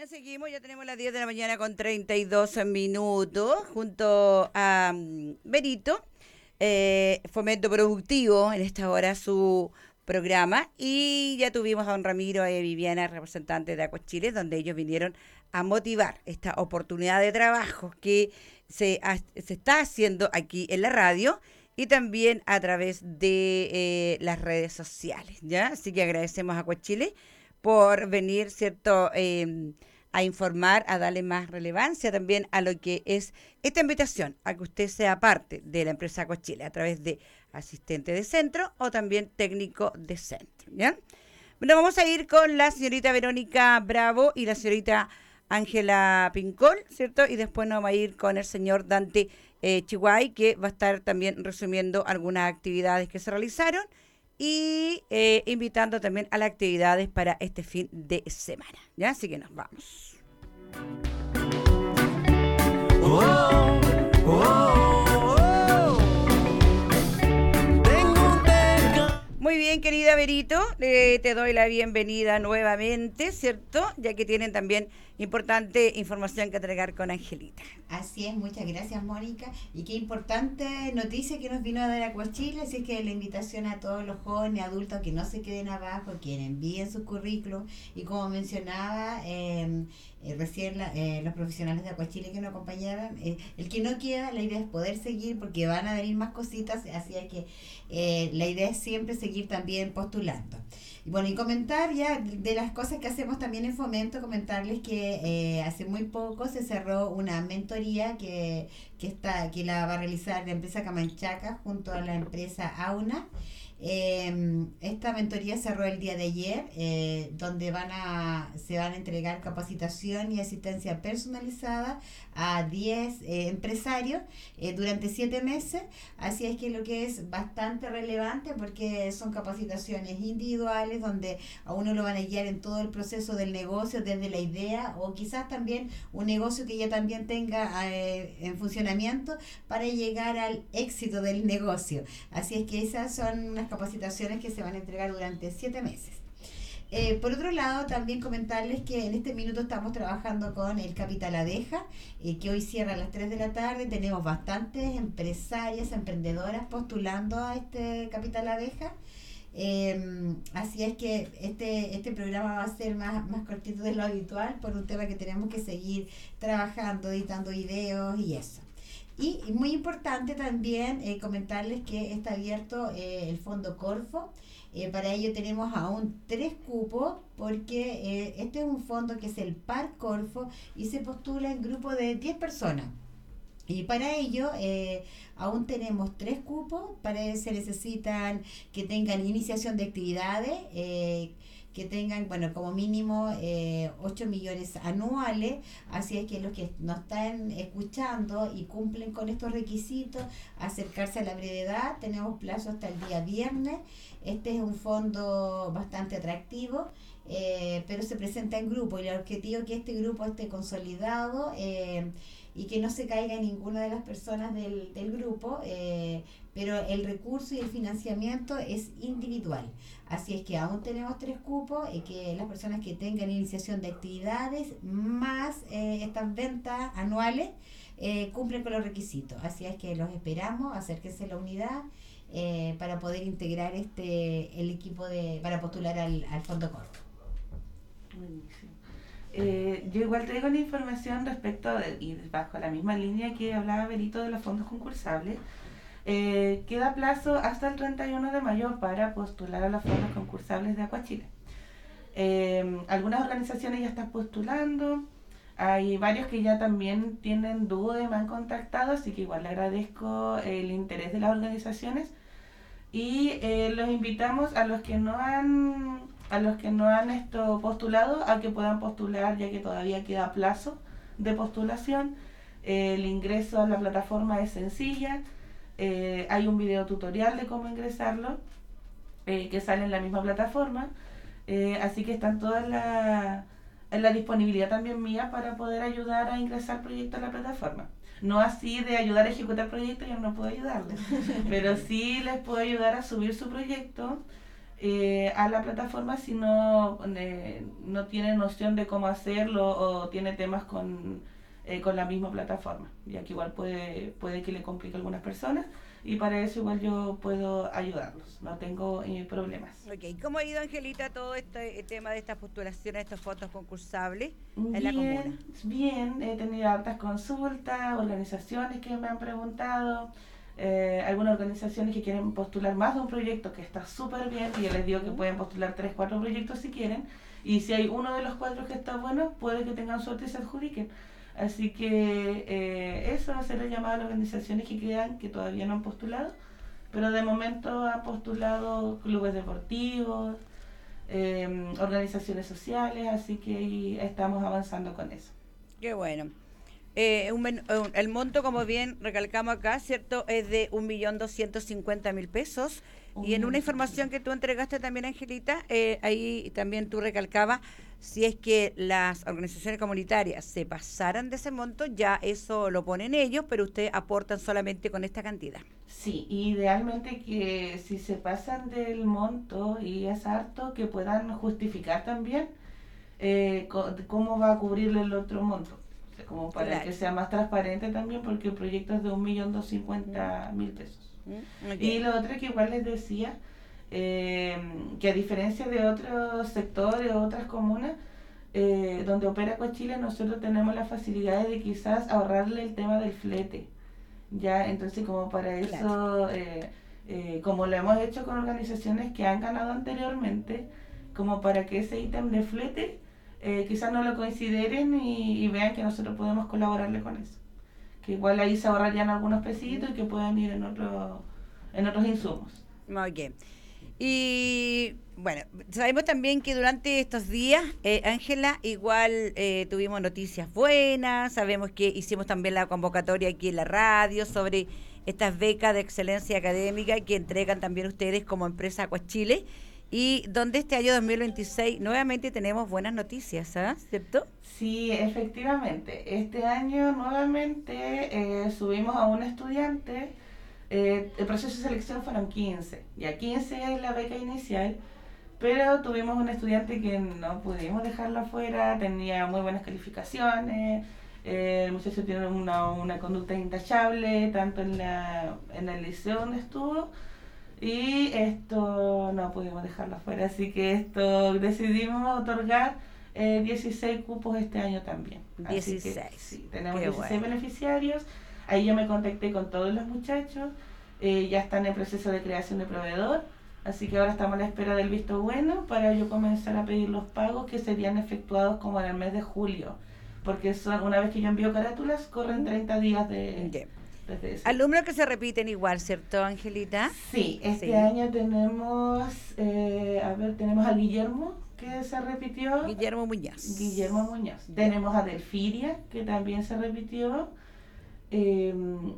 bien, seguimos, ya tenemos las 10 de la mañana con 32 minutos, junto a Benito, Fomento Productivo, en esta hora su programa, y ya tuvimos a don Ramiro y a Viviana, representantes de Aquachile, donde ellos vinieron a motivar esta oportunidad de trabajo que se está haciendo aquí en la radio y también a través de las redes sociales, ¿ya? Así que agradecemos a Aquachile por venir, ¿cierto?, a informar, a darle más relevancia también a lo que es esta invitación, a que usted sea parte de la empresa Cochile a través de asistente de centro o también técnico de centro, ¿ya? Bueno, vamos a ir con la señorita Verónica Bravo y la señorita Ángela Pincol, ¿cierto? Y después nos va a ir con el señor Dante Chihuay, que va a estar también resumiendo algunas actividades que se realizaron y invitando también a las actividades para este fin de semana. ¿Ya? Así que nos vamos. Oh, oh, oh. Muy bien, querida Verito, te doy la bienvenida nuevamente, ¿cierto? Ya que tienen también importante información que entregar con Angelita. Así es, muchas gracias, Mónica. Y qué importante noticia que nos vino a dar Aquachile, así que la invitación a todos los jóvenes, adultos, que no se queden abajo, que envíen sus currículos. Y como mencionaba recién los profesionales de Aquachile que nos acompañaron, el que no queda, la idea es poder seguir, porque van a venir más cositas, así es que la idea es siempre seguir también postulando. Y bueno, y comentar ya de las cosas que hacemos también en Fomento, comentarles que hace muy poco se cerró una mentoría que la va a realizar la empresa Camanchaca junto a la empresa Auna. Esta mentoría cerró el día de ayer, donde se van a entregar capacitación y asistencia personalizada a 10 empresarios durante 7 meses. Así es que lo que es bastante relevante, porque son capacitaciones individuales donde a uno lo van a guiar en todo el proceso del negocio, desde la idea o quizás también un negocio que ya también tenga en funcionamiento para llegar al éxito del negocio. Así es que esas son unas capacitaciones que se van a entregar durante 7 meses. Por otro lado, también comentarles que en este minuto estamos trabajando con el Capital Abeja, que hoy cierra a las 3 de la tarde. Tenemos bastantes empresarias, emprendedoras postulando a este Capital Abeja. Así es que este programa va a ser más cortito de lo habitual por un tema que tenemos que seguir trabajando, editando videos y eso. Y muy importante también comentarles que está abierto el Fondo Corfo. Para ello tenemos aún 3 cupos, porque este es un fondo que es el Par Corfo y se postula en grupo de 10 personas. Y para ello aún tenemos 3 cupos. Para ello se necesitan que tengan iniciación de actividades, que tengan, bueno, como mínimo 8 millones anuales. Así es que los que nos están escuchando y cumplen con estos requisitos, acercarse a la brevedad. Tenemos plazo hasta el día viernes. Este es un fondo bastante atractivo, pero se presenta en grupo, y el objetivo es que este grupo esté consolidado y que no se caiga ninguna de las personas del grupo, pero el recurso y el financiamiento es individual. Así es que aún tenemos 3 cupos, que las personas que tengan iniciación de actividades más estas ventas anuales cumplen con los requisitos. Así es que los esperamos, acérquense a la unidad para poder integrar el equipo para postular al Fondo Corfo. Buenísimo. Yo igual traigo la información respecto y bajo la misma línea que hablaba Berito de los fondos concursables. Queda plazo hasta el 31 de mayo para postular a los fondos concursables de Aquachile. Algunas organizaciones ya están postulando, hay varios que ya también tienen dudas y me han contactado, así que igual le agradezco el interés de las organizaciones y los invitamos a los que no han postulado a que puedan postular, ya que todavía queda plazo de postulación. El ingreso a la plataforma es sencilla, hay un video tutorial de cómo ingresarlo que sale en la misma plataforma, así que están todas en la disponibilidad también mía para poder ayudar a ingresar proyectos a la plataforma. No así de ayudar a ejecutar proyectos, yo no puedo ayudarles, pero sí les puedo ayudar a subir su proyecto a la plataforma si no tiene noción de cómo hacerlo o tiene temas con la misma plataforma, ya que igual puede que le complique a algunas personas y para eso igual yo puedo ayudarlos, no tengo problemas. Ok, ¿cómo ha ido, Angelita, todo este tema de estas postulaciones, estos fondos concursables en la Bien, comuna? bien, he tenido hartas consultas, organizaciones que me han preguntado, algunas organizaciones que quieren postular más de un proyecto que está súper bien y yo les digo que pueden postular 3, 4 proyectos si quieren y si hay uno de los 4 que está bueno, puede que tengan suerte y se adjudiquen. Así que eso, hacer el llamado a las organizaciones que quedan, que todavía no han postulado, pero de momento han postulado clubes deportivos, organizaciones sociales, así que ahí estamos avanzando con eso. Qué bueno. El monto, como bien recalcamos acá, ¿cierto? Es de 1.250.000 pesos. Y en una información que tú entregaste también, Angelita, ahí también tú recalcabas, si es que las organizaciones comunitarias se pasaran de ese monto, ya eso lo ponen ellos, pero ustedes aportan solamente con esta cantidad. Sí, idealmente que si se pasan del monto y es harto, que puedan justificar también cómo va a cubrirle el otro monto. O sea, como para Claro. que sea más transparente también, porque el proyecto es de 1.250.000 pesos. Ok. Y lo otro que igual les decía, que a diferencia de otros sectores o otras comunas, donde opera Coachile, nosotros tenemos la facilidad de quizás ahorrarle el tema del flete. Ya, entonces como para eso, Claro. como lo hemos hecho con organizaciones que han ganado anteriormente, como para que ese ítem de flete quizás no lo consideren y vean que nosotros podemos colaborarle con eso. Que igual ahí se ahorrarían algunos pesitos y que puedan ir en otros insumos. Ok. Y bueno, sabemos también que durante estos días, Ángela, igual tuvimos noticias buenas, sabemos que hicimos también la convocatoria aquí en la radio sobre estas becas de excelencia académica que entregan también ustedes como empresa Coachile y donde este año 2026 nuevamente tenemos buenas noticias, ¿ah? ¿Cierto? Sí, efectivamente. Este año nuevamente subimos a un estudiante. El proceso de selección fueron 15. Ya 15 es la beca inicial, pero tuvimos un estudiante que no pudimos dejarlo afuera, tenía muy buenas calificaciones, el muchacho tiene una conducta intachable, tanto en el liceo donde estuvo, y esto no pudimos dejarlo afuera, así que esto decidimos otorgar 16 cupos este año también. Así 16. que sí, tenemos Qué 16 bueno. beneficiarios. Ahí yo me contacté con todos los muchachos, ya están en proceso de creación de proveedor, así que ahora estamos a la espera del visto bueno para yo comenzar a pedir los pagos que serían efectuados como en el mes de julio, porque son una vez que yo envío carátulas, corren 30 días Ok. desde ese. Alumnos que se repiten igual, ¿cierto, Angelita? Sí, este Sí. año tenemos, tenemos a Guillermo, que se repitió, Guillermo Muñoz. Guillermo Muñoz. Ya. Tenemos a Delfiria, que también se repitió. eh,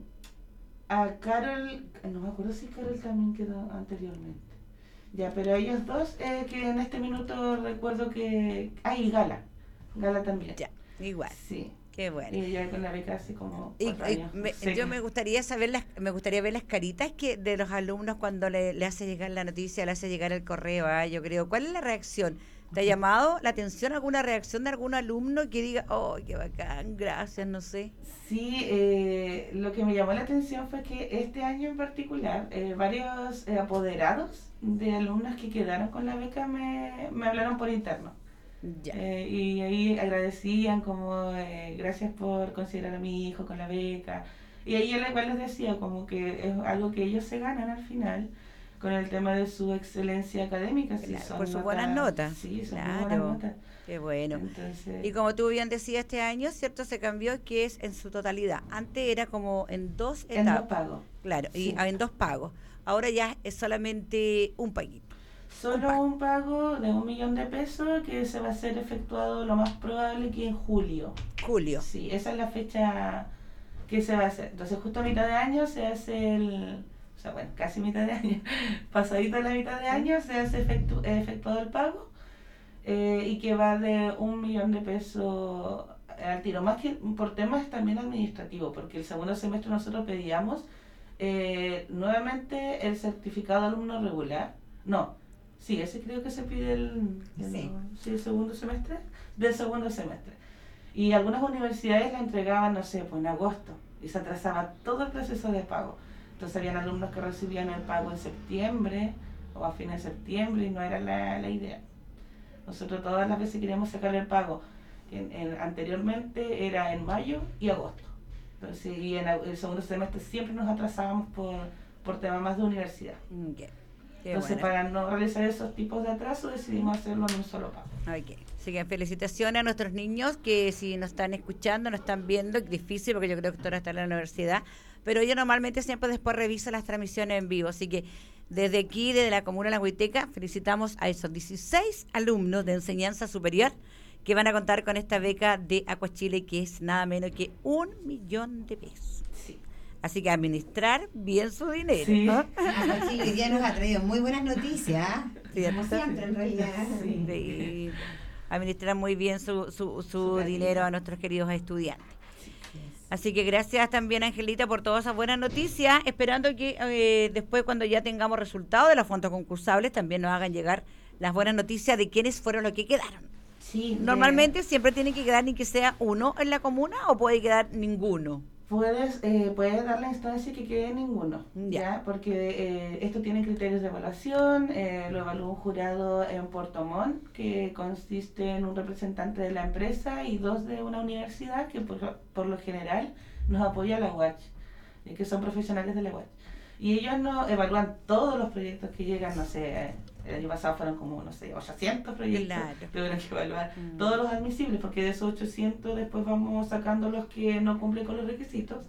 a Carol, no me acuerdo si Carol también quedó anteriormente. Ya, pero ellos dos, que en este minuto recuerdo que... y Gala también. Ya, igual. Sí, Qué bueno. y ya con la beca hace como Y, 4 años. Sí. yo me gustaría saber me gustaría ver las caritas que de los alumnos cuando le hace llegar la noticia, le hace llegar el correo, yo creo. ¿Cuál es la reacción? ¿Te ha llamado la atención alguna reacción de algún alumno que diga, oh, qué bacán, gracias, no sé? Sí, lo que me llamó la atención fue que este año en particular, varios apoderados de alumnos que quedaron con la beca me hablaron por interno. Ya. Y ahí agradecían como gracias por considerar a mi hijo con la beca. Y ahí él igual les decía como que es algo que ellos se ganan al final con el tema de su excelencia académica. Sí, Claro, son por sus buenas notas. Sí, son muy Claro. buenas notas. Qué bueno. Entonces, Y como tú bien decías, este año, ¿cierto? Se cambió que es en su totalidad. Antes era como en dos en dos etapas. pagos. Claro, y Sí. en dos pagos. Ahora ya es solamente un paguito. Solo un pago de 1.000.000 de pesos que se va a ser efectuado lo más probable que en julio. Julio. Sí, esa es la fecha que se va a hacer. Entonces justo a mitad de año se hace o sea, bueno, casi mitad de año, pasadito la mitad de año se hace efectuado el pago y que va de 1.000.000 de pesos al tiro, más que por temas también administrativos, porque el segundo semestre nosotros pedíamos nuevamente el certificado de alumno regular, no, Sí, ese creo que se pide el segundo semestre, del segundo semestre. Y algunas universidades la entregaban, no sé, pues en agosto, y se atrasaba todo el proceso de pago. Entonces habían alumnos que recibían el pago en septiembre o a fines de septiembre y no era la idea. Nosotros todas las veces queríamos sacar el pago. Anteriormente era en mayo y agosto. Entonces, y en el segundo semestre siempre nos atrasábamos por temas más de universidad. Okay. Entonces, para no realizar esos tipos de atraso, decidimos hacerlo en un solo pago. Okay. Así que felicitaciones a nuestros niños que si nos están escuchando, nos están viendo, es difícil porque yo creo que todos están en la universidad, pero ellos normalmente siempre después revisan las transmisiones en vivo, así que desde aquí, desde la Comuna de La Huiteca, felicitamos a esos 16 alumnos de enseñanza superior que van a contar con esta beca de Aquachile, que es nada menos que 1 millón de pesos. Sí. Así que administrar bien su dinero. Sí. ¿No? Aquachile hoy día nos ha traído muy buenas noticias, ¿Cierto? como siempre en realidad. Sí. Sí. Administrar muy bien su dinero a nuestros queridos estudiantes. Así que gracias también, Angelita, por todas esas buenas noticias, esperando que después, cuando ya tengamos resultados de las fondos concursables, también nos hagan llegar las buenas noticias de quiénes fueron los que quedaron. Sí, Normalmente siempre tiene que quedar ni que sea uno en la comuna o puede quedar ninguno. puedes dar la instancia que quede ninguno, ¿ya? Porque esto tiene criterios de evaluación, lo evalúa un jurado en Puerto Montt, que consiste en un representante de la empresa y 2 de una universidad que por lo general nos apoya la UACH, que son profesionales de la UACH. Y ellos nos evalúan todos los proyectos que llegan, no sé, el año pasado fueron como, no sé, 800 proyectos, Claro. tuvieron que evaluar todos los admisibles, porque de esos 800 después vamos sacando los que no cumplen con los requisitos,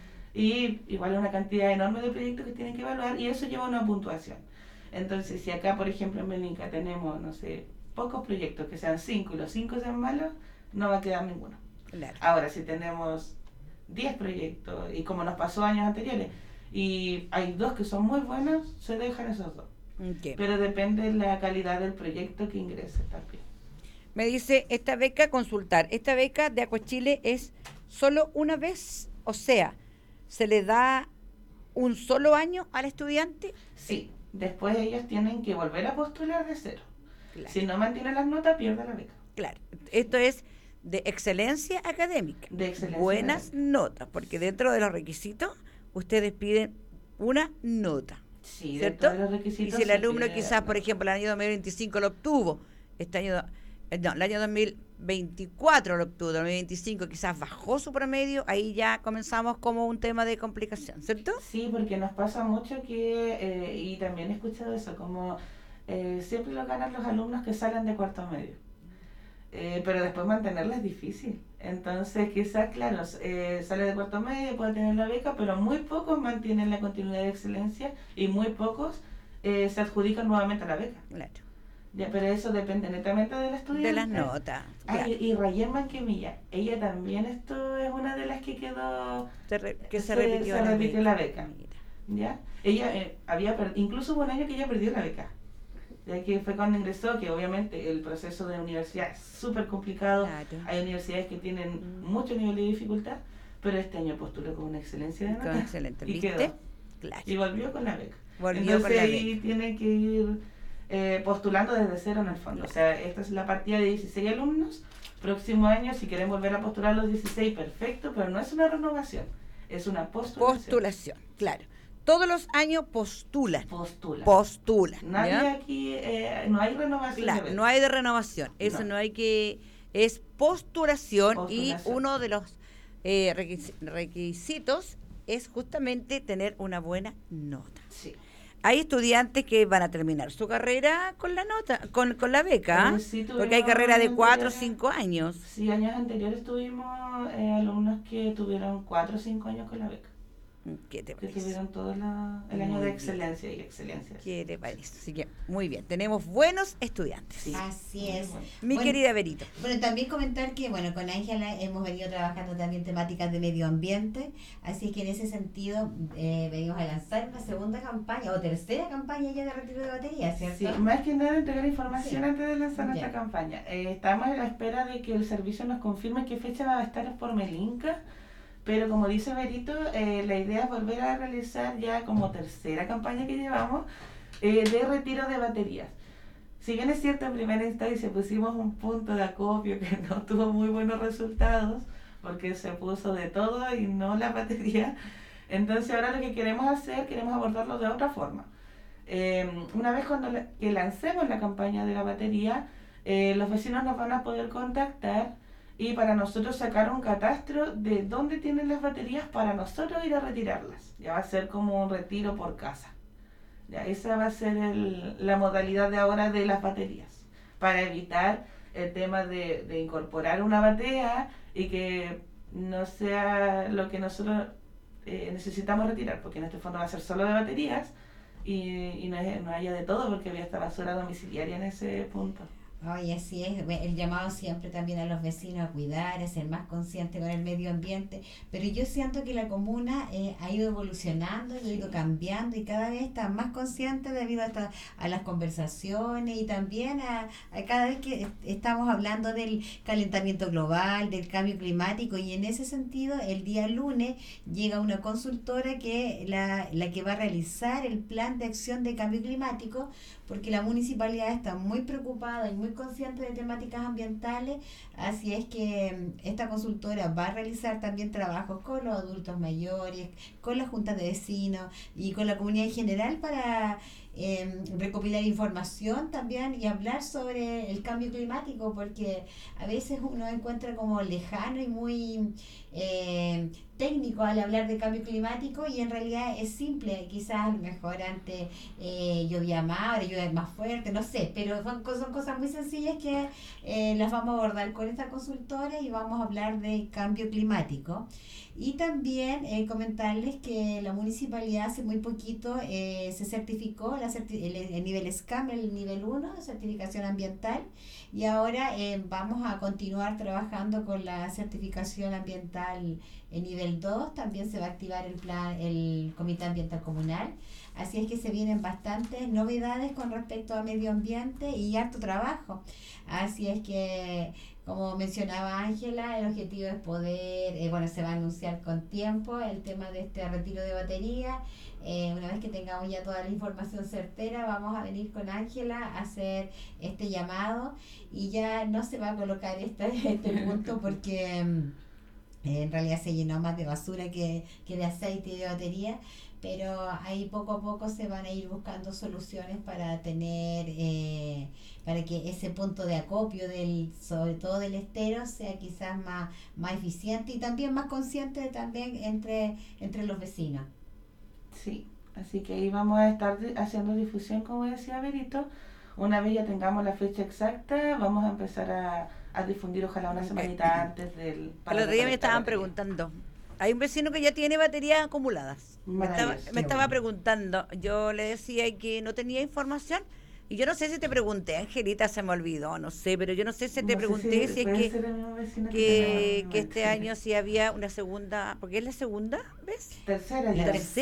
y igual una cantidad enorme de proyectos que tienen que evaluar, y eso lleva una puntuación. Entonces, si acá, por ejemplo, en Belinca tenemos, no sé, pocos proyectos, que sean 5 y los 5 sean malos, no va a quedar ninguno. Claro. Ahora, si tenemos 10 proyectos, y como nos pasó años anteriores, y hay 2 que son muy buenos, se dejan esos 2. Okay. Pero depende de la calidad del proyecto que ingrese también. Me dice, esta beca, consultar, esta beca de Aquachile es solo una vez, o sea, ¿se le da un solo año al estudiante? Sí, después ellos tienen que volver a postular de cero. Claro. Si no mantienen las notas, pierde la beca. Claro, esto es de excelencia académica. De excelencia Buenas académica. notas, porque dentro de los requisitos ustedes piden una nota. Sí, ¿Cierto? dentro de los Y requisitos. si el se alumno pide quizás, por ejemplo, el año 2025 lo obtuvo, el año 2024 lo obtuvo, el 2025 quizás bajó su promedio, ahí ya comenzamos como un tema de complicación, ¿cierto? Sí, porque nos pasa mucho que, y también he escuchado eso, como siempre lo ganan los alumnos que salen de cuarto medio. Pero después mantenerla es difícil. Entonces, quizás, claro, sale de cuarto medio, puede tener la beca, pero muy pocos mantienen la continuidad de excelencia y muy pocos se adjudican nuevamente a la beca. Claro. Ya, pero eso depende netamente del estudiante. De las notas. Claro. Y Rayén Manquemilla, ella también esto es una de las que quedó... Se se repitió la beca. Mira. ¿Ya? Ella incluso hubo un año que ella perdió la beca. Ya que fue cuando ingresó, que obviamente el proceso de universidad es súper complicado. Claro. Hay universidades que tienen mucho nivel de dificultad, pero este año postuló con una excelencia de Con nota. excelente, Y ¿viste? quedó. Claro. Y volvió con la beca. Volvió Entonces con la ahí tiene que ir postulando desde cero en el fondo. O sea, esta es la partida de 16 alumnos. Próximo año, si quieren volver a postular los 16, perfecto, pero no es una renovación, es una postulación. Postulación, claro. Todos los años postulan. Postulan. ¿Ya? Nadie aquí, no hay renovación. Claro, no hay de renovación. Eso no hay que... Es postulación y uno de los requisitos es justamente tener una buena nota. Sí. Hay estudiantes que van a terminar su carrera con la nota, con la beca, Sí, porque hay carreras de 4 o anteriores, 5 años. Sí, años anteriores tuvimos alumnos que tuvieron 4 o 5 años con la beca. ¿Qué te Que parece? tuvieron todo el año Muy de bien. excelencia y excelencia. ¿Qué te parece? Así que, muy bien, tenemos buenos estudiantes. Sí. Así es. Muy bueno. Mi Bueno, querida Berito. Bueno, también comentar que, bueno, con Ángela hemos venido trabajando también temáticas de medio ambiente, así que en ese sentido venimos a lanzar una segunda campaña, o tercera campaña ya de retiro de baterías, ¿cierto? Sí, más que nada entregar información Sí. antes de lanzar Ya. nuestra campaña. Estamos a la espera de que el servicio nos confirme qué fecha va a estar por Belinca, pero como dice Berito, la idea es volver a realizar ya como tercera campaña que llevamos de retiro de baterías. si bien es cierto, en primera instancia pusimos un punto de acopio que no tuvo muy buenos resultados, porque se puso de todo y no la batería, entonces ahora lo que queremos hacer, queremos abordarlo de otra forma. Una vez que lancemos la campaña de la batería, los vecinos nos van a poder contactar y para nosotros sacar un catastro de dónde tienen las baterías para nosotros ir a retirarlas. Ya va a ser como un retiro por casa. Ya, esa va a ser la modalidad de ahora de las baterías, para evitar el tema de incorporar una batea y que no sea lo que nosotros necesitamos retirar, porque en este fondo va a ser solo de baterías y no haya de todo, porque había esta basura domiciliaria en ese punto. Oye, así es, el llamado siempre también a los vecinos a cuidar, a ser más conscientes con el medio ambiente, pero yo siento que la comuna ha ido evolucionando, ha ido cambiando y cada vez está más consciente debido a las conversaciones y también a cada vez que estamos hablando del calentamiento global, del cambio climático, y en ese sentido el día lunes llega una consultora que la que va a realizar el plan de acción de cambio climático, porque la municipalidad está muy preocupada y muy consciente de temáticas ambientales, así es que esta consultora va a realizar también trabajos con los adultos mayores, con las juntas de vecinos y con la comunidad en general para recopilar información también y hablar sobre el cambio climático, porque a veces uno encuentra como lejano y muy técnico al hablar de cambio climático, y en realidad es simple. Quizás a lo mejor antes llovía más, ahora llueve más fuerte, no sé, pero son cosas muy sencillas que las vamos a abordar con esta consultora y vamos a hablar de cambio climático. Y también comentarles que la municipalidad hace muy poquito se certificó el nivel SCAM, el nivel 1 de certificación ambiental, y ahora vamos a continuar trabajando con la certificación ambiental en nivel 2. También se va a activar el Comité Ambiental Comunal, así es que se vienen bastantes novedades con respecto a medio ambiente y harto trabajo. Así es que, como mencionaba Ángela, el objetivo es poder, se va a anunciar con tiempo el tema de este retiro de batería. Una vez que tengamos ya toda la información certera, vamos a venir con Ángela a hacer este llamado, y ya no se va a colocar este punto porque en realidad se llenó más de basura que de aceite y de batería, pero ahí poco a poco se van a ir buscando soluciones para tener para que ese punto de acopio sobre todo del estero sea quizás más eficiente y también más consciente también entre los vecinos. Sí, así que ahí vamos a estar haciendo difusión, como decía Berito. Una vez ya tengamos la fecha exacta, vamos a empezar a difundir, ojalá una semanita antes del... El otro día me estaban preguntando, hay un vecino que ya tiene baterías acumuladas. Me estaba preguntando, yo le decía que no tenía información, y yo no sé si te pregunté, Angelita, se me olvidó, no sé, pero yo no sé si te pregunté si es que este año sí había una segunda, porque es la segunda vez. Tercera.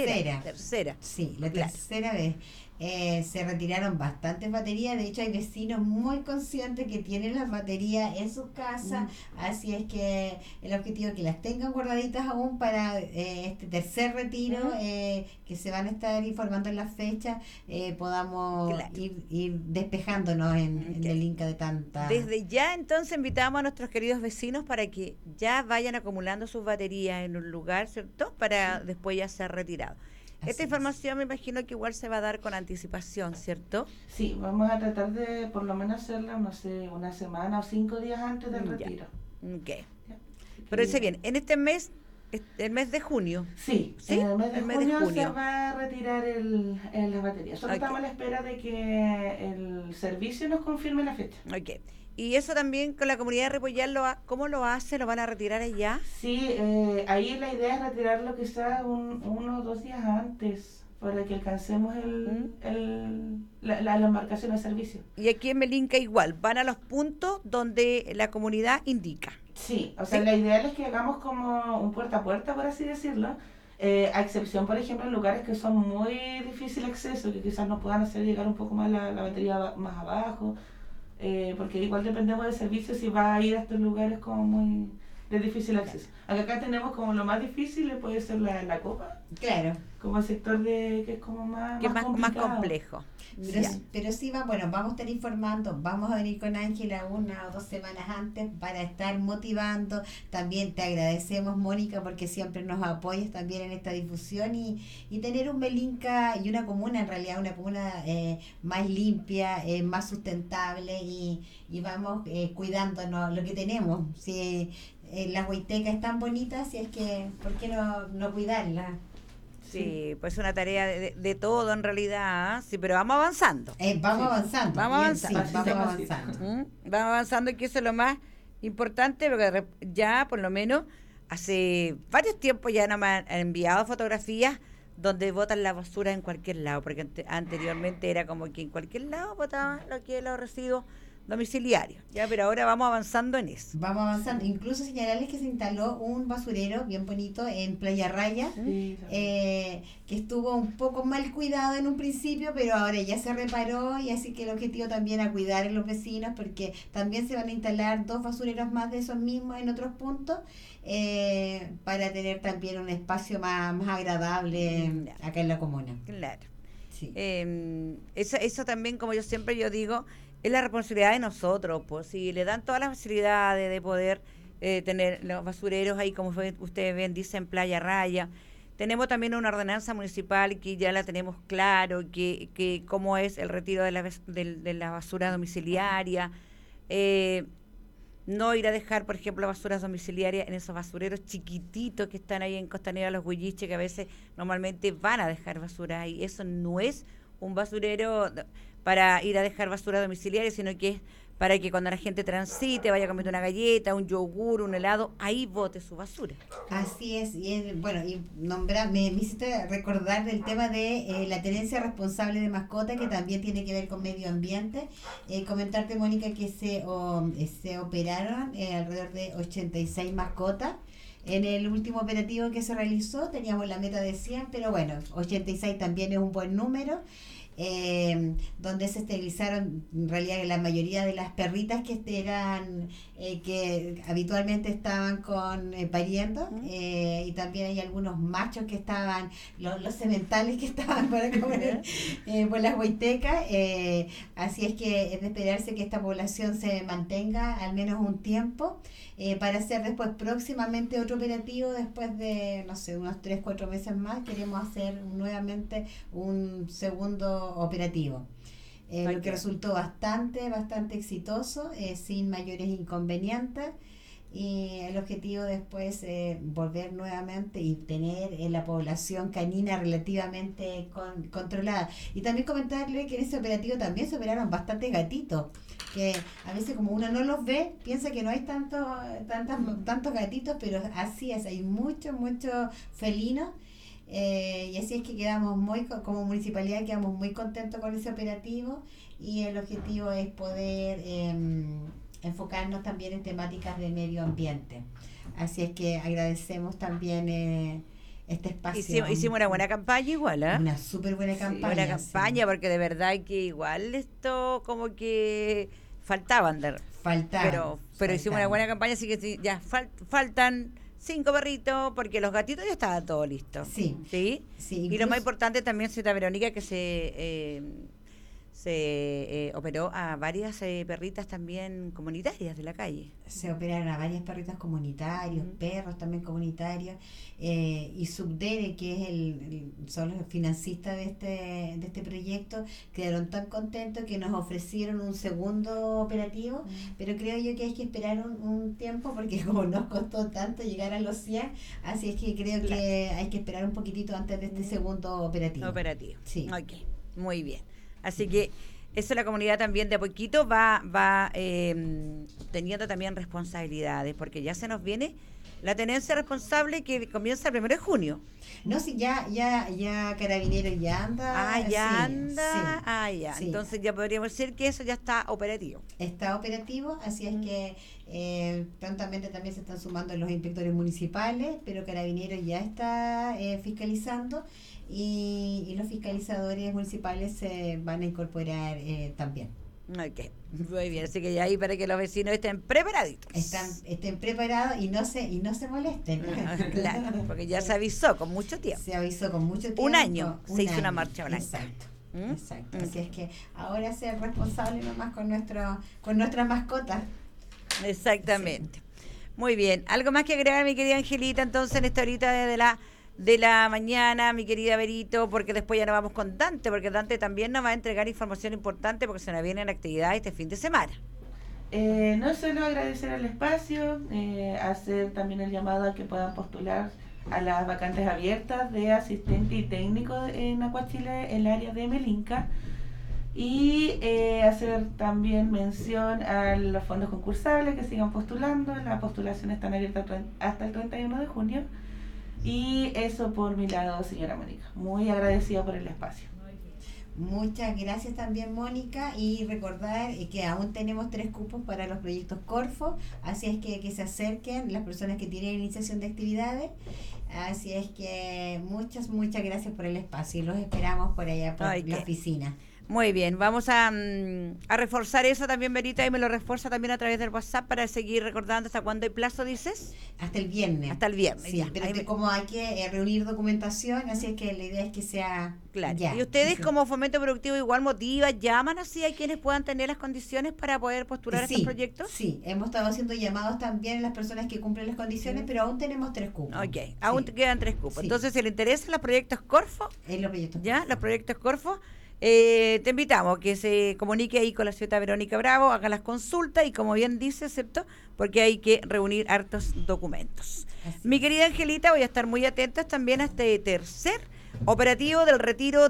Sí, la tercera vez. Se retiraron bastantes baterías, de hecho hay vecinos muy conscientes que tienen las baterías en sus casas, así es que el objetivo es que las tengan guardaditas aún para este tercer retiro, que se van a estar informando en las fechas, podamos ir despejándonos en el Inca de tanta... Desde ya entonces invitamos a nuestros queridos vecinos para que ya vayan acumulando sus baterías en un lugar, ¿cierto? Para después ya ser retirados. Esta información me imagino que igual se va a dar con anticipación, ¿cierto? Sí, vamos a tratar de por lo menos hacerla, no sé, una semana o 5 días antes del retiro. Ok. Pero dice bien, en este mes, el mes de junio. Sí, en el mes de junio se va a retirar la batería. Solo estamos a la espera de que el servicio nos confirme la fecha. Ok. Y eso también con la comunidad de Repollal, ¿cómo lo hace? ¿Lo van a retirar allá? Sí, ahí la idea es retirarlo quizás 1 o 2 días antes para que alcancemos la embarcación de servicio. Y aquí en Melinca igual, van a los puntos donde la comunidad indica. Sí, o sea, la idea es que hagamos como un puerta a puerta, por así decirlo, a excepción, por ejemplo, en lugares que son muy difícil acceso, que quizás nos puedan hacer llegar un poco más la batería más abajo. Porque igual dependemos del servicio si va a ir a estos lugares como muy de difícil acceso. Acá tenemos como lo más difícil puede ser la copa, Claro. como el sector de que es como más, Que es más más complicado. complejo. Pero sí, vamos a estar informando, vamos a venir con Ángela 1 o 2 semanas antes para estar motivando. También te agradecemos, Mónica, porque siempre nos apoyas también en esta difusión y tener un Belinca y una comuna, en realidad, una comuna más limpia, más sustentable y vamos cuidándonos lo que tenemos. Si las huaytecas están bonitas, si es que, ¿por qué no cuidarlas? Sí, pues es una tarea de todo en realidad, ¿ah? Sí, pero vamos avanzando. Vamos avanzando. Vamos bien, avanzando. sí, vamos avanzando. Vamos avanzando y que eso es lo más importante, porque ya por lo menos hace varios tiempos ya no me han enviado fotografías donde botan la basura en cualquier lado, porque anteriormente era como que en cualquier lado botaban los residuos domiciliarios, ya, pero ahora vamos avanzando en eso. Vamos avanzando. Incluso señalarles que se instaló un basurero bien bonito en Playa Raya, Sí, que estuvo un poco mal cuidado en un principio, pero ahora ya se reparó y así que el objetivo también a cuidar a los vecinos, porque también se van a instalar 2 basureros más de esos mismos en otros puntos, para tener también un espacio más agradable acá en la comuna. Claro. Sí. Eso también, como yo digo, es la responsabilidad de nosotros, pues si le dan todas las facilidades de poder tener los basureros ahí, como ustedes ven, dicen Playa Raya. Tenemos también una ordenanza municipal que ya la tenemos claro, que cómo es el retiro de la basura domiciliaria. No ir a dejar, por ejemplo, basuras domiciliarias en esos basureros chiquititos que están ahí en Costanera Los Huilliches, que a veces normalmente van a dejar basura ahí. Eso no es un basurero para ir a dejar basura domiciliaria, sino que es para que cuando la gente transite, vaya comiendo una galleta, un yogur, un helado, ahí bote su basura. Así es, bueno, me hiciste recordar del tema de la tenencia responsable de mascota, que también tiene que ver con medio ambiente. Comentarte, Mónica, que se operaron alrededor de 86 mascotas. En el último operativo que se realizó teníamos la meta de 100, pero bueno, 86 también es un buen número. Donde se esterilizaron en realidad la mayoría de las perritas que que habitualmente estaban con pariendo, y también hay algunos machos que estaban, los sementales que estaban para comer por las huaytecas, así es que es de esperarse que esta población se mantenga al menos un tiempo, para hacer después próximamente otro operativo después de, no sé, unos 3-4 meses más. Queremos hacer nuevamente un segundo operativo, lo que resultó bastante exitoso, sin mayores inconvenientes, y el objetivo después volver nuevamente y tener la población canina relativamente controlada. Y también comentarle que en ese operativo también se operaron bastantes gatitos, que a veces como uno no los ve, piensa que no hay tantos gatitos, pero así es, hay muchos felinos. Y así es que quedamos como municipalidad quedamos muy contentos con ese operativo, y el objetivo es poder enfocarnos también en temáticas de medio ambiente. Así es que agradecemos también este espacio. Hicimos una buena campaña igual, ¿eh? Una súper buena campaña. Buena campaña, porque de verdad que igual esto como que faltaban. Pero hicimos una buena campaña, así que sí, ya faltan 5 perritos, porque los gatitos ya estaban todo listo. Sí. ¿Sí? Y lo más importante también, señorita Verónica, que se operó a varias perritas también comunitarias de la calle. Se operaron a varias perritas comunitarios, perros también comunitarios, y Subdere, que es son los financistas de este proyecto, quedaron tan contentos que nos ofrecieron un segundo operativo, pero creo yo que hay que esperar un tiempo, porque como nos costó tanto llegar a los 100, así es que creo que hay que esperar un poquitito antes de este segundo operativo. Sí. Ok, muy bien. Así que eso, la comunidad también de a poquito va teniendo también responsabilidades, porque ya se nos viene la tenencia responsable, que comienza el 1 de junio. No, sí, ya Carabineros ya anda. Ya sí, anda. Sí, Ya. sí. Entonces ya podríamos decir que eso ya está operativo. Está operativo, así es que prontamente también se están sumando los inspectores municipales, pero Carabineros ya está fiscalizando, y los fiscalizadores municipales se van a incorporar también. Ok, muy bien, así que ya ahí para que los vecinos estén preparaditos. Estén preparados y no se molesten. Claro, porque ya se avisó con mucho tiempo. Se avisó con mucho tiempo. Un año se hizo una marcha blanca. Exacto. ¿Mm? Exacto. Así es que ahora ser responsable nomás con nuestras mascotas. Exactamente. Sí. Muy bien. ¿Algo más que agregar, mi querida Angelita, entonces en esta horita de la mañana, mi querida Berito? Porque después ya nos vamos con Dante, porque Dante también nos va a entregar información importante porque se nos vienen actividades este fin de semana. No solo agradecer el espacio, hacer también el llamado a que puedan postular a las vacantes abiertas de asistente y técnico en Acuachile en el área de Melinca, y hacer también mención a los fondos concursables que sigan postulando. Las postulaciones están abiertas hasta el 31 de junio. Y eso por mi lado, señora Mónica. Muy agradecida por el espacio. Muchas gracias también, Mónica, y recordar que aún tenemos 3 cupos para los proyectos Corfo, así es que se acerquen las personas que tienen iniciación de actividades. Así es que muchas gracias por el espacio y los esperamos por allá por la oficina. Muy bien, vamos a reforzar eso también, Berita, y me lo refuerza también a través del WhatsApp para seguir recordando. ¿Hasta cuándo hay plazo, dices? Hasta el viernes. Hasta el viernes, sí, ya. Pero como hay que reunir documentación, así es que la idea es que sea claro. Ya. Y ustedes como Fomento Productivo igual motivan, llaman así a quienes puedan tener las condiciones para poder postular estos proyectos. Sí, hemos estado haciendo llamados también a las personas que cumplen las condiciones, pero aún tenemos 3 cupos. Ok, aún quedan 3 cupos. Sí. Entonces, si le interesan los proyectos Corfo, los proyectos Corfo, te invitamos a que se comunique ahí con la señora Verónica Bravo, haga las consultas y como bien dice, ¿cierto? Porque hay que reunir hartos documentos. Mi querida Angelita, voy a estar muy atentas también a este tercer operativo del retiro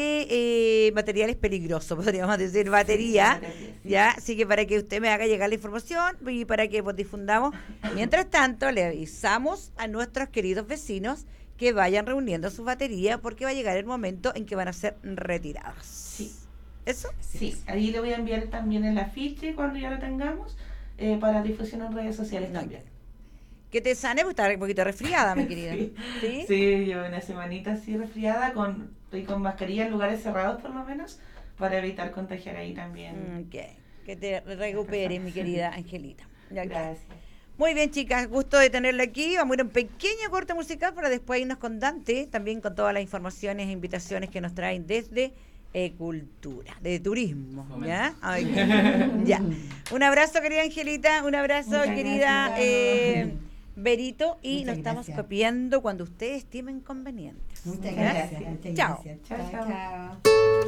de materiales peligrosos, podríamos decir, batería, sí. Ya, así que para que usted me haga llegar la información y para que pues difundamos. Mientras tanto, le avisamos a nuestros queridos vecinos que vayan reuniendo sus baterías porque va a llegar el momento en que van a ser retirados. Sí. ¿Eso? Sí, ahí le voy a enviar también el afiche cuando ya lo tengamos para difusión en redes sociales también. Que te sane, porque estás un poquito resfriada, mi querida. Sí, yo una semanita así resfriada, estoy con mascarilla en lugares cerrados por lo menos, para evitar contagiar ahí también. Que te recuperes, mi querida Angelita. Gracias. Muy bien, chicas, gusto de tenerla aquí. Vamos a ir a un pequeño corte musical para después irnos con Dante, también con todas las informaciones e invitaciones que nos traen desde cultura, de turismo. ¿Ya? Ya. Un abrazo, querida Angelita, un abrazo, muchas querida Berito, y nos estamos copiando cuando ustedes estimen convenientes. Muchas gracias. Chao. Chao.